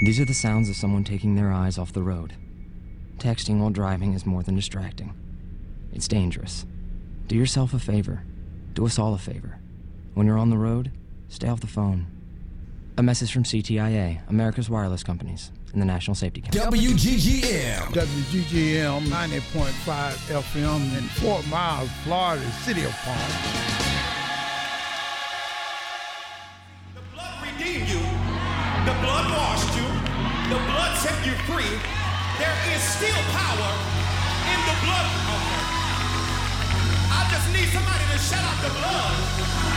These are the sounds of someone taking their eyes off the road. Texting while driving is more than distracting. It's dangerous. Do yourself a favor. Do us all a favor. When you're on the road, stay off the phone. A message from CTIA, America's Wireless Companies, and the National Safety Council. WGGM. WGGM 90.5 FM in Fort Myers, Florida, City of Palm. The blood redeemed you. The blood washed you. The blood set you free. There is still power in the blood. Okay. I just need somebody to shut out the blood.